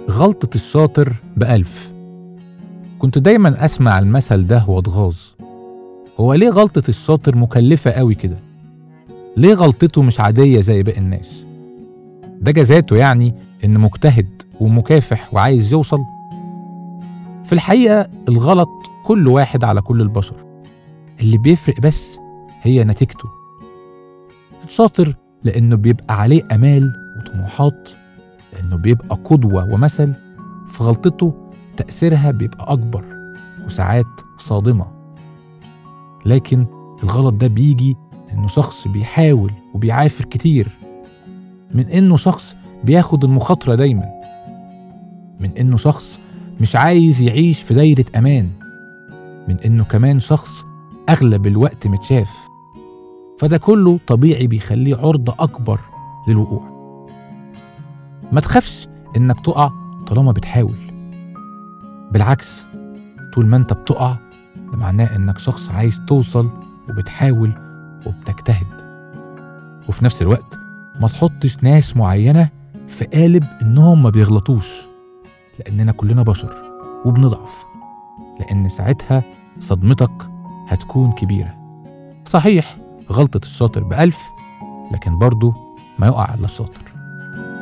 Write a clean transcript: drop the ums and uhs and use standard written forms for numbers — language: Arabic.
غلطة الشاطر ب1000. كنت دايما أسمع المثل ده واتغاظ. هو ليه غلطة الشاطر مكلفة قوي كده؟ ليه غلطته مش عادية زي باقي الناس؟ ده جزاته يعني إنه مجتهد ومكافح وعايز يوصل؟ في الحقيقة الغلط كل واحد على كل البشر، اللي بيفرق بس هي نتيجته. الشاطر لأنه بيبقى عليه أمال وطموحات، لأنه بيبقى قدوة ومثل، في غلطته تأثيرها بيبقى أكبر وساعات صادمة. لكن الغلط ده بيجي إنه شخص بيحاول وبيعافر كتير، من إنه شخص بياخد المخاطرة دايما، من إنه شخص مش عايز يعيش في دايرة أمان، من إنه كمان شخص أغلب الوقت متشاف. فده كله طبيعي بيخليه عرضة أكبر للوقوع. ما تخافش إنك تقع طالما بتحاول، بالعكس طول ما أنت بتقع ده معناه إنك شخص عايز توصل وبتحاول وبتجتهد. وفي نفس الوقت ما تحطش ناس معينة في قالب إنهم ما بيغلطوش، لأننا كلنا بشر وبنضعف، لأن ساعتها صدمتك هتكون كبيرة. صحيح غلطة الشاطر ب1000، لكن برضو ما يقع إلا الشاطر.